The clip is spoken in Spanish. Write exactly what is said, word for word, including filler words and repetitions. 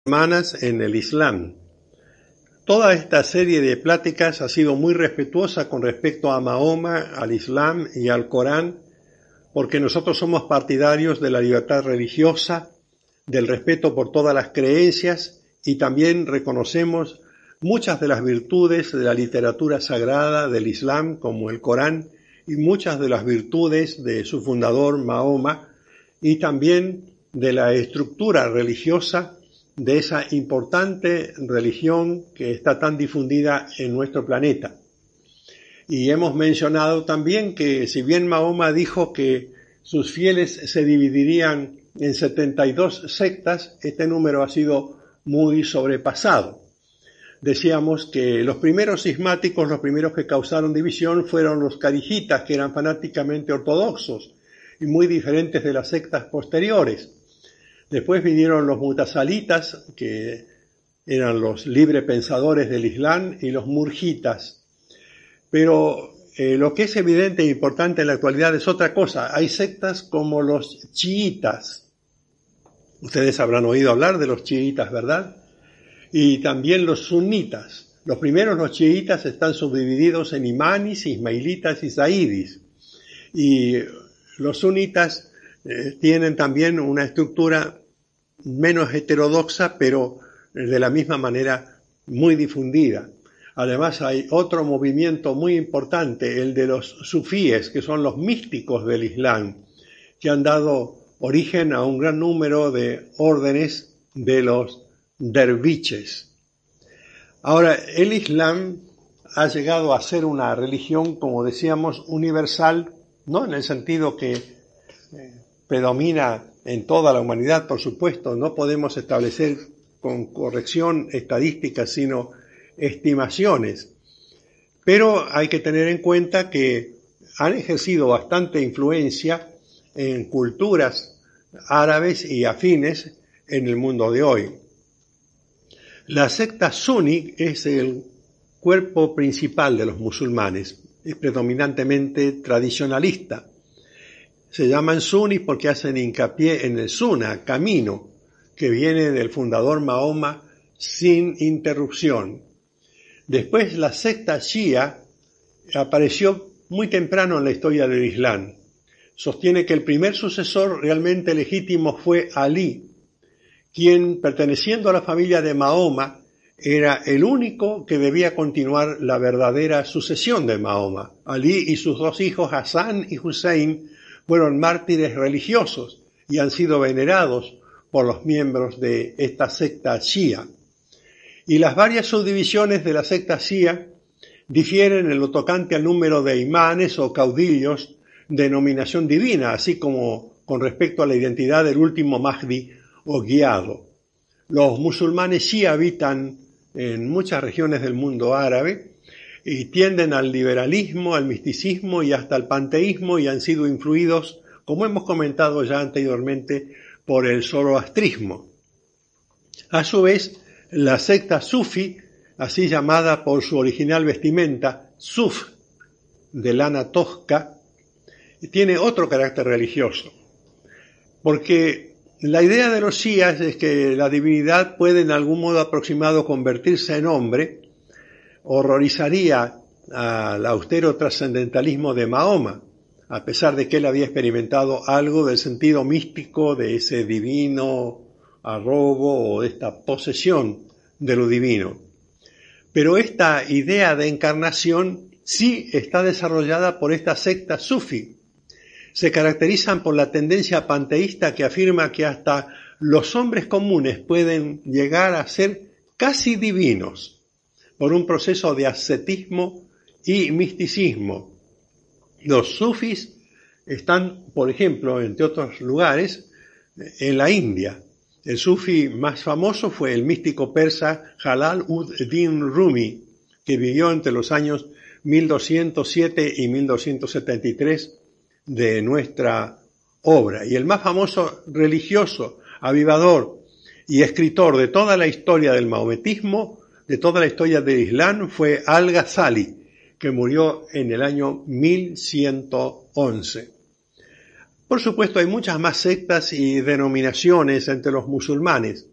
hermanas en el Islam. Toda esta serie de pláticas ha sido muy respetuosa con respecto a Mahoma, al Islam y al Corán, porque nosotros somos partidarios de la libertad religiosa, del respeto por todas las creencias y también reconocemos muchas de las virtudes de la literatura sagrada del Islam, como el Corán, y muchas de las virtudes de su fundador Mahoma, y también de la estructura religiosa de esa importante religión que está tan difundida en nuestro planeta. Y hemos mencionado también que si bien Mahoma dijo que sus fieles se dividirían en setenta y dos sectas, este número ha sido muy sobrepasado. Decíamos que los primeros cismáticos, los primeros que causaron división fueron los carijitas, que eran fanáticamente ortodoxos y muy diferentes de las sectas posteriores. Después vinieron los mutasalitas, que eran los librepensadores del Islam, y los murjitas. Pero eh, lo que es evidente e importante en la actualidad es otra cosa. Hay sectas como los chiitas. Ustedes habrán oído hablar de los chiitas, ¿verdad? Y también los sunitas. Los primeros, los chiitas, están subdivididos en imanis, ismailitas y zaidis. Y los sunitas eh, tienen también una estructura menos heterodoxa, pero de la misma manera muy difundida. Además hay otro movimiento muy importante, el de los sufíes, que son los místicos del Islam, que han dado origen a un gran número de órdenes de los derviches. Ahora, el Islam ha llegado a ser una religión, como decíamos, universal, no en el sentido que eh, predomina en toda la humanidad, por supuesto, no podemos establecer con corrección estadísticas, sino estimaciones. Pero hay que tener en cuenta que han ejercido bastante influencia en culturas árabes y afines en el mundo de hoy. La secta suní es el cuerpo principal de los musulmanes, es predominantemente tradicionalista. Se llaman sunis porque hacen hincapié en el sunnah, camino, que viene del fundador Mahoma sin interrupción. Después la secta shia apareció muy temprano en la historia del Islam. Sostiene que el primer sucesor realmente legítimo fue Ali, quien, perteneciendo a la familia de Mahoma, era el único que debía continuar la verdadera sucesión de Mahoma. Ali y sus dos hijos, Hassan y Hussein, fueron mártires religiosos y han sido venerados por los miembros de esta secta shia. Y las varias subdivisiones de la secta shia difieren en lo tocante al número de imanes o caudillos de nominación divina, así como con respecto a la identidad del último Mahdi o guiado. Los musulmanes shia habitan en muchas regiones del mundo árabe y tienden al liberalismo, al misticismo y hasta al panteísmo, y han sido influidos, como hemos comentado ya anteriormente, por el zoroastrismo. A su vez, la secta sufi, así llamada por su original vestimenta, suf, de lana tosca, tiene otro carácter religioso, porque la idea de los shías es que la divinidad puede en algún modo aproximado convertirse en hombre. Horrorizaría al austero trascendentalismo de Mahoma, a pesar de que él había experimentado algo del sentido místico de ese divino arrobo o de esta posesión de lo divino. Pero esta idea de encarnación sí está desarrollada por esta secta sufi. Se caracterizan por la tendencia panteísta que afirma que hasta los hombres comunes pueden llegar a ser casi divinos por un proceso de ascetismo y misticismo. Los sufis están, por ejemplo, entre otros lugares, en la India. El sufi más famoso fue el místico persa Jalal-ud-Din Rumi, que vivió entre los años mil doscientos siete y mil doscientos setenta y tres de nuestra obra. Y el más famoso religioso, avivador y escritor de toda la historia del maometismo, de toda la historia del Islam, fue Al-Ghazali, que murió en el año mil ciento once. Por supuesto, hay muchas más sectas y denominaciones entre los musulmanes.